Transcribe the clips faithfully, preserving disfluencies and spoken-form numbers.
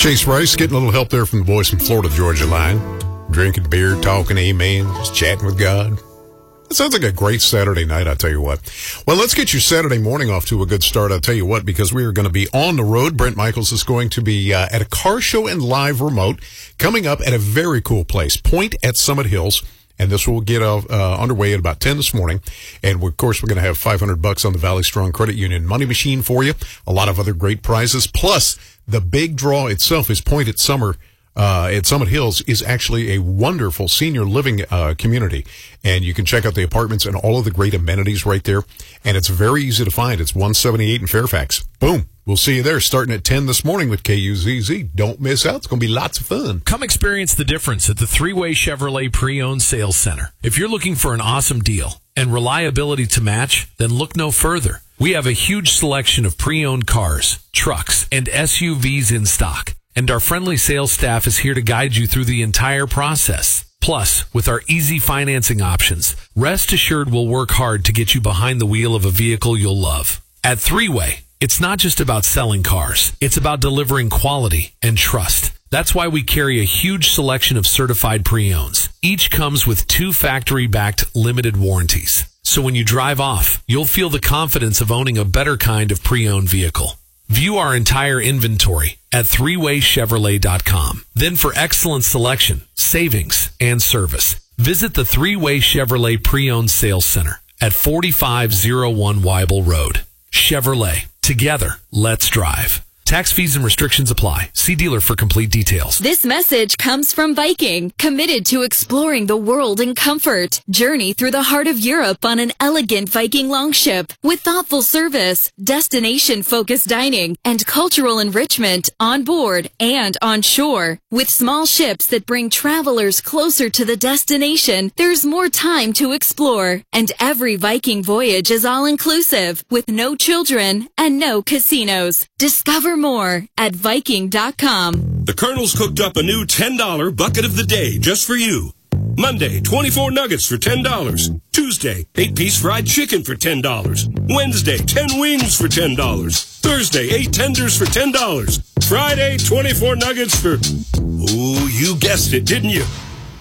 Chase Rice, getting a little help there from the boys from Florida Georgia line. Drinking beer, talking amen, just chatting with God. It sounds like a great Saturday night, I'll tell you what. Well, let's get your Saturday morning off to a good start, I'll tell you what, because we are going to be on the road. Brent Michaels is going to be uh, at a car show and live remote coming up at a very cool place, Point at Summit Hills. And this will get uh, underway at about ten this morning. And, of course, we're going to have five hundred bucks on the Valley Strong Credit Union money machine for you. A lot of other great prizes. Plus, the big draw itself is Point at Summer. Uh, at Summit Hills is actually a wonderful senior living uh, community. And you can check out the apartments and all of the great amenities right there. And it's very easy to find. It's one seventy-eight in Fairfax. Boom. We'll see you there starting at ten this morning with K U Z Z. Don't miss out. It's going to be lots of fun. Come experience the difference at the Three-Way Chevrolet Pre-Owned Sales Center. If you're looking for an awesome deal and reliability to match, then look no further. We have a huge selection of pre-owned cars, trucks, and S U Vs in stock. And our friendly sales staff is here to guide you through the entire process. Plus, with our easy financing options, rest assured we'll work hard to get you behind the wheel of a vehicle you'll love. At Three-Way, it's not just about selling cars. It's about delivering quality and trust. That's why we carry a huge selection of certified pre-owns. Each comes with two factory-backed limited warranties. So when you drive off, you'll feel the confidence of owning a better kind of pre-owned vehicle. View our entire inventory at three way chevrolet dot com. Then for excellent selection, savings, and service, visit the Three-Way Chevrolet Pre-Owned Sales Center at forty-five oh one Weibel Road. Chevrolet. Together, let's drive. Tax fees and restrictions apply. See dealer for complete details. This message comes from Viking, committed to exploring the world in comfort. Journey through the heart of Europe on an elegant Viking longship with thoughtful service, destination-focused dining, and cultural enrichment on board and on shore. With small ships that bring travelers closer to the destination, there's more time to explore. And every Viking voyage is all-inclusive, with no children and no casinos. Discover more at Viking dot com. The Colonel's cooked up a new ten dollar bucket of the day just for you. Monday, twenty-four nuggets for ten dollars. Tuesday, eight piece fried chicken for ten dollars. Wednesday, ten wings for ten dollars. Thursday, eight tenders for ten dollars. Friday, twenty-four nuggets for... Ooh, you guessed it, didn't you?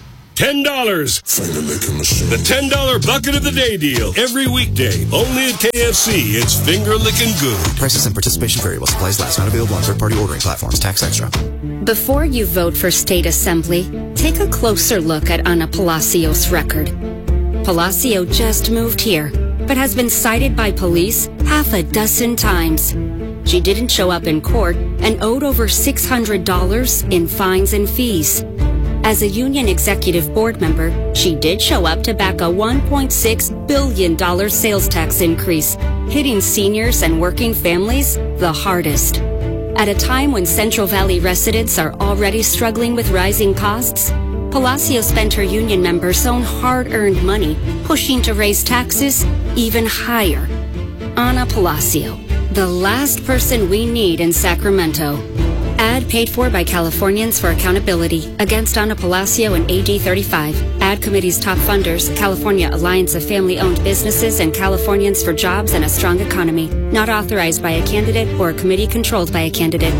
ten dollars. Finger licking machine. The ten dollar bucket of the day deal. Every weekday. Only at K F C. It's finger licking good. Prices and participation vary while supplies last. Not available on third-party ordering platforms. Tax extra. Before you vote for state assembly, take a closer look at Ana Palacios' record. Palacio just moved here, but has been cited by police half a dozen times. She didn't show up in court and owed over six hundred dollars in fines and fees. As a union executive board member, she did show up to back a one point six billion dollars sales tax increase, hitting seniors and working families the hardest. At a time when Central Valley residents are already struggling with rising costs, Palacio spent her union members' own hard-earned money pushing to raise taxes even higher. Ana Palacio, the last person we need in Sacramento. Ad paid for by Californians for Accountability against Ana Palacio and A D thirty-five. Ad committee's top funders, California Alliance of Family-Owned Businesses and Californians for Jobs and a Strong Economy. Not authorized by a candidate or a committee controlled by a candidate.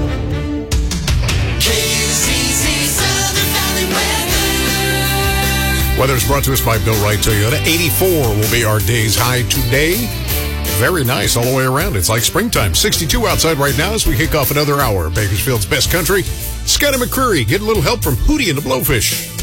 Weather is brought to us by Bill Wright Toyota. eighty-four will be our day's high today. Very nice all the way around. It's like springtime. sixty-two outside right now as we kick off another hour of Bakersfield's Best Country. Scotty McCreery getting a little help from Hootie and the Blowfish.